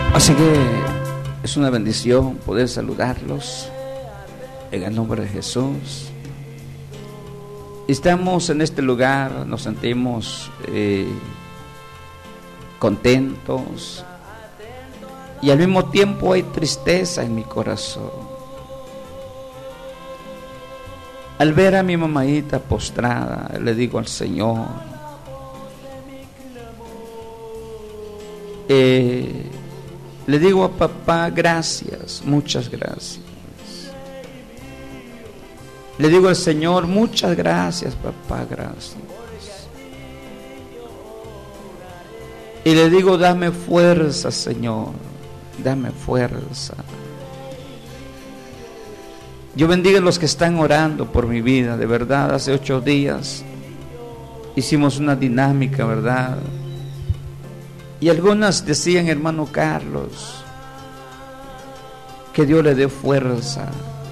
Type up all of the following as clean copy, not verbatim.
Así que es una bendición poder saludarlos en el nombre de Jesús. Estamos en este lugar, nos sentimos contentos y al mismo tiempo hay tristeza en mi corazón al ver a mi mamadita postrada. Le digo al Señor, le digo a papá, gracias, muchas gracias. Le digo al Señor, muchas gracias, papá, gracias. Y le digo, dame fuerza, Señor, dame fuerza. Yo bendiga a los que están orando por mi vida. De verdad, hace 8 días hicimos una dinámica, ¿verdad? Y algunas decían, hermano Carlos, que Dios le dé fuerza.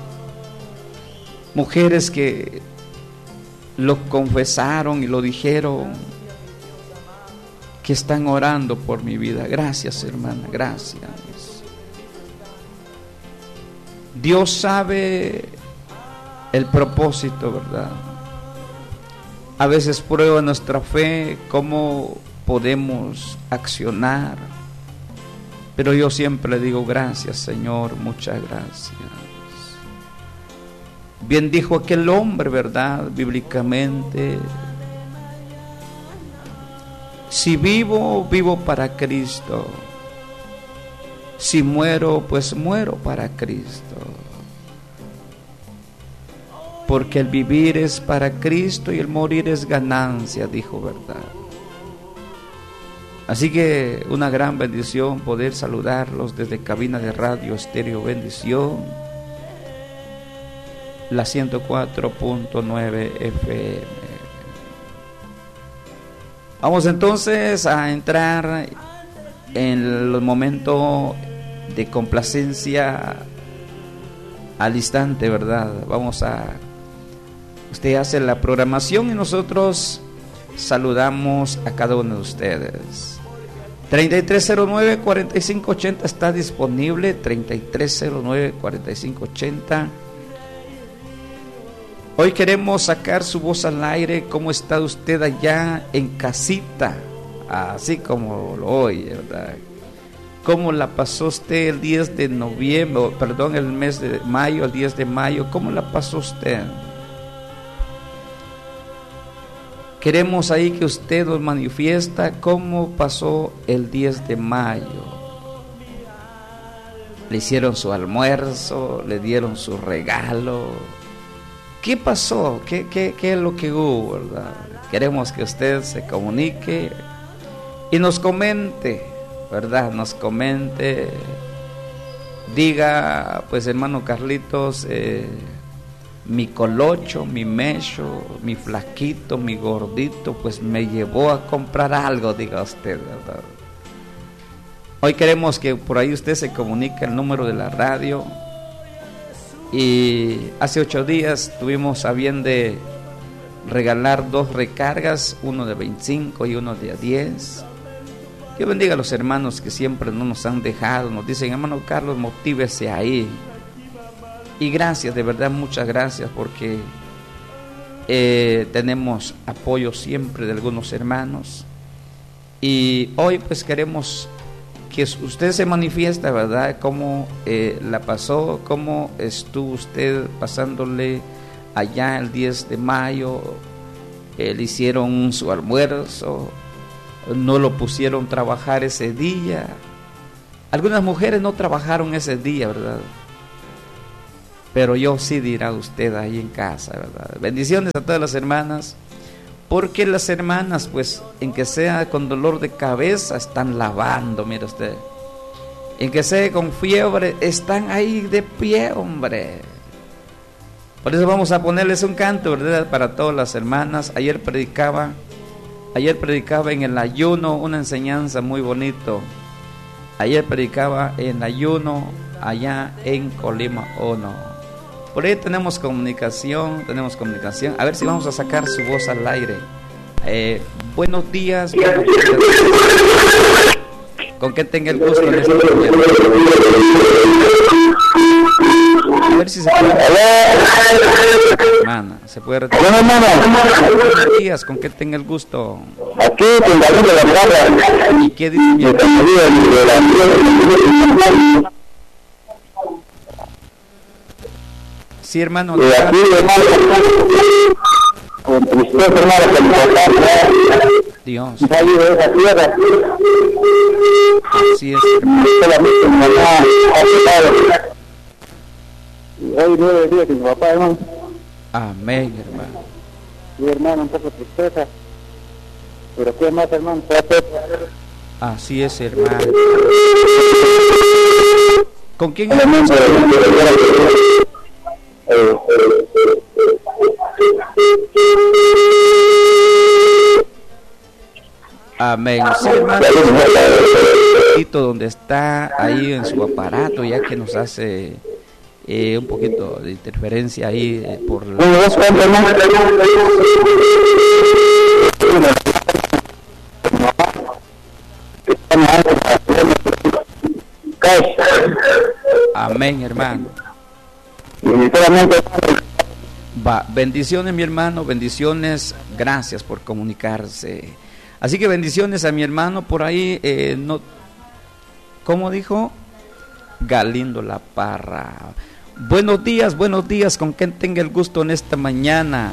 Mujeres que lo confesaron y lo dijeron, que están orando por mi vida. Gracias, hermana, gracias. Dios sabe el propósito, ¿verdad? A veces prueba nuestra fe, cómo podemos accionar, pero yo siempre le digo, gracias, Señor, muchas gracias. Bien dijo aquel hombre, ¿verdad? Bíblicamente, si vivo, vivo para Cristo. Si muero, pues muero para Cristo. Porque el vivir es para Cristo y el morir es ganancia, dijo, ¿verdad? Así que una gran bendición poder saludarlos desde cabina de radio Estéreo Bendición, la 104.9 FM. Vamos entonces a entrar en el momento de complacencia al instante, ¿verdad? Usted hace la programación y nosotros saludamos a cada uno de ustedes. 3309-4580 está disponible, 3309-4580. Hoy queremos sacar su voz al aire. ¿Cómo está usted allá en casita? Así como lo oye, ¿verdad? ¿Cómo la pasó usted el 10 de noviembre, perdón, el mes de mayo, el 10 de mayo? ¿Cómo la pasó usted? Queremos ahí que usted nos manifiesta cómo pasó el 10 de mayo. Le hicieron su almuerzo, le dieron su regalo. ¿Qué pasó? ¿Qué es lo que hubo, verdad? Queremos que usted se comunique y nos comente, ¿verdad? Nos comente. Diga, pues, hermano Carlitos, mi colocho, mi mecho, mi flaquito, mi gordito, pues me llevó a comprar algo, diga usted, ¿verdad? Hoy queremos que por ahí usted se comunique el número de la radio. Y hace 8 días tuvimos a bien de regalar 2 recargas, uno de 25 y uno de 10. Dios bendiga a los hermanos que siempre no nos han dejado, nos dicen, hermano Carlos, motívese ahí. Y gracias, de verdad, muchas gracias, porque tenemos apoyo siempre de algunos hermanos. Y hoy pues queremos que usted se manifiesta, ¿verdad? Cómo la pasó, cómo estuvo usted pasándole allá el 10 de mayo. Le hicieron su almuerzo, no lo pusieron a trabajar ese día. Algunas mujeres no trabajaron ese día, ¿verdad? Pero yo sí, dirá usted ahí en casa, ¿verdad? Bendiciones a todas las hermanas. Porque las hermanas, pues, en que sea con dolor de cabeza, están lavando, mire usted. En que sea con fiebre, están ahí de pie, hombre. Por eso vamos a ponerles un canto, ¿verdad? Para todas las hermanas. Ayer predicaba en el ayuno una enseñanza muy bonito. Ayer predicaba en ayuno allá en Colima 1. Por ahí tenemos comunicación. A ver si vamos a sacar su voz al aire. Buenos días. con qué tenga el gusto en esta mañana. A ver si se puede. Hermana, se puede retirar. Buenos días, con qué tenga el gusto. Aquí, con David de la Parra. ¿Y qué dice mi hermano? Sí, hermano. Y aquí, hermano, con tristeza, hermano, con mi papá, Dios. salido de esa tierra. Así es, hermano. Solamente mi mamá ha quedado. Y hoy 9 días sin mi papá, hermano. Amén, hermano. Y hermano, un poco de tristeza. Pero qué más, hermano, Así es, hermano. ¿Con quién hermano, estamos? Amén. Sí, hermano. Donde está ahí en su aparato, ya que nos hace un poquito de interferencia ahí por la... Amén, hermano. Va, bendiciones, mi hermano, bendiciones, gracias por comunicarse. Así que bendiciones a mi hermano por ahí, no, ¿cómo dijo? Galindo La Parra. Buenos días, con quien tenga el gusto en esta mañana.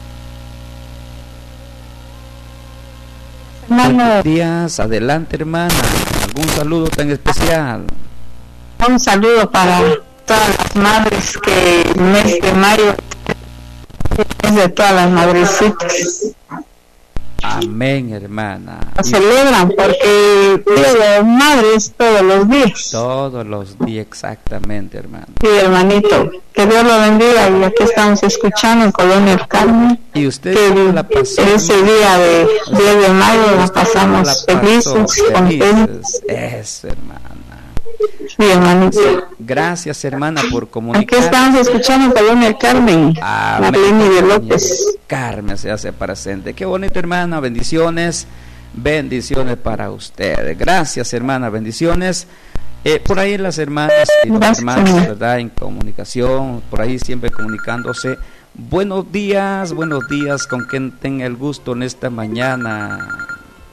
Buenos días, adelante, hermana. ¿Algún saludo tan especial? Un saludo para todas las madres que el mes de mayo es de todas las madrecitas. Amén, hermana. Celebran porque Día de las Madres todos los días. Todos los días, exactamente, hermano. Sí, hermanito, que Dios lo bendiga. Y aquí estamos escuchando en Colonia El Carmen. ¿Y usted que la pasó? Ese día de 10 de mayo la pasamos felices, contentos. Eso, hermana. Sí, hermanito. Gracias, hermana, por comunicar. Aquí estamos escuchando en Colonia El Carmen. Marlene de López. Carmen se hace presente. Qué bonito, hermana. Bendiciones. Bendiciones para ustedes. Gracias, hermana. Bendiciones. Por ahí las hermanas y los hermanos, ¿verdad? En comunicación, por ahí siempre comunicándose. Buenos días, con quien tenga el gusto en esta mañana.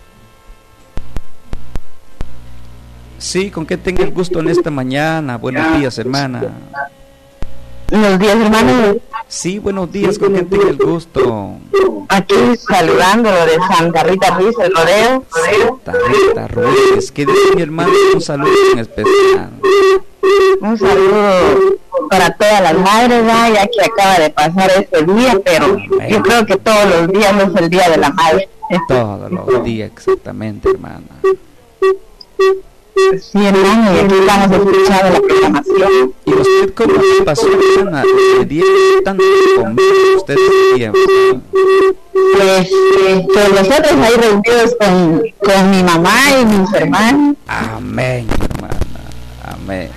Sí, con quien tenga el gusto en esta mañana. Buenos días, hermana. Buenos días, hermano. Sí, buenos días, con quien tenga el gusto. Aquí saludándolo de Santa Rita Ruiz, el Rodeo. Santa Rita Ruiz. ¿Qué dice mi hermano? Un saludo en especial. Un saludo para todas las madres, ¿verdad? Ya que acaba de pasar este día, pero amén. Yo creo que todos los días no es el Día de la Madre. Todos los días, exactamente, hermana. Sí, hermano, y aquí estamos escuchando la programación. ¿Y usted cómo le pasó, hermana? ¿Le dieron tanto comer ustedes tiempo? Pues nosotros ahí reunidos con mi mamá y mis hermanos. Amén, hermana. Amén.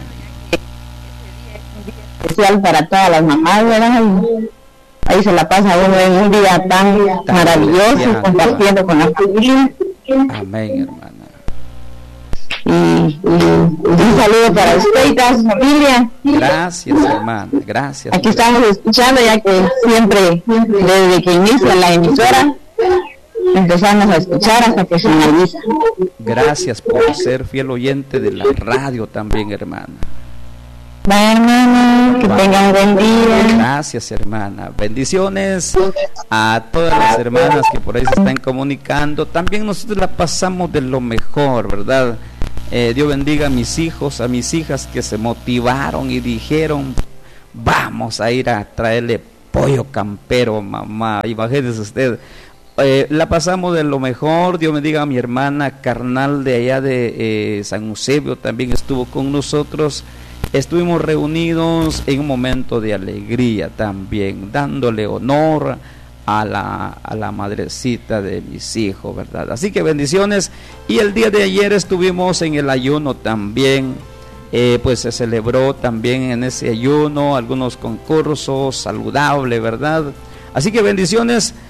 Especial para todas las mamás, ¿verdad? Ahí se la pasa uno en un día tan maravilloso, compartiendo con la familia. Amén, hermana. Y un saludo para usted y toda su familia. Gracias, hermana, gracias. Aquí estamos escuchando, ya que siempre, desde que inicia la emisora, empezamos a escuchar hasta que finaliza. Gracias por ser fiel oyente de la radio también, hermana. Bye, hermana, que tengan un buen día. Gracias, hermana. Bendiciones a todas las hermanas que por ahí se están comunicando. También nosotros la pasamos de lo mejor, ¿verdad? Dios bendiga a mis hijos, a mis hijas que se motivaron y dijeron, vamos a ir a traerle pollo campero, mamá. Imagínese usted. La pasamos de lo mejor. Dios bendiga a mi hermana carnal de allá de San Eusebio, también estuvo con nosotros. Estuvimos reunidos en un momento de alegría también, dándole honor a la madrecita de mis hijos, ¿verdad? Así que bendiciones. Y el día de ayer estuvimos en el ayuno también, pues se celebró también en ese ayuno algunos concursos saludables, ¿verdad? Así que bendiciones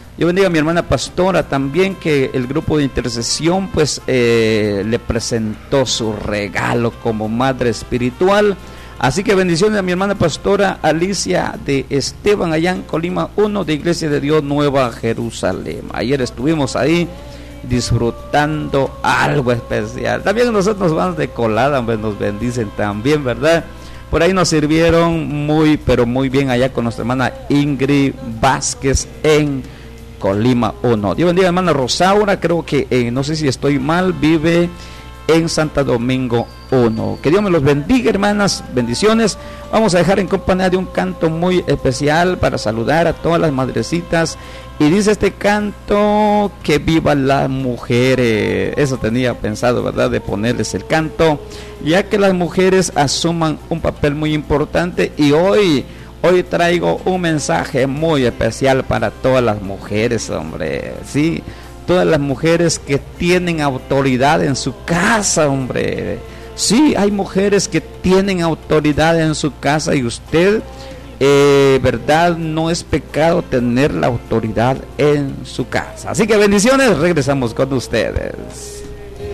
Yo bendiga a mi hermana pastora también, que el grupo de intercesión pues le presentó su regalo como madre espiritual. Así que bendiciones a mi hermana pastora Alicia de Esteban, allá en Colima 1, de Iglesia de Dios Nueva Jerusalén. Ayer estuvimos ahí disfrutando algo especial. También nosotros nos vamos de colada, pues nos bendicen también, ¿verdad? Por ahí nos sirvieron muy, pero muy bien allá con nuestra hermana Ingrid Vázquez en Colima 1. Dios bendiga a hermana Rosaura, creo que, no sé si estoy mal, vive en Santo Domingo 1. Que Dios me los bendiga, hermanas, bendiciones. Vamos a dejar en compañía de un canto muy especial para saludar a todas las madrecitas. Y dice este canto: que viva las mujeres. Eso tenía pensado, ¿verdad?, de ponerles el canto, ya que las mujeres asuman un papel muy importante. Y hoy traigo un mensaje muy especial para todas las mujeres, hombre. Sí, todas las mujeres que tienen autoridad en su casa, hombre. Sí, hay mujeres que tienen autoridad en su casa, y usted, verdad, no es pecado tener la autoridad en su casa. Así que bendiciones, regresamos con ustedes.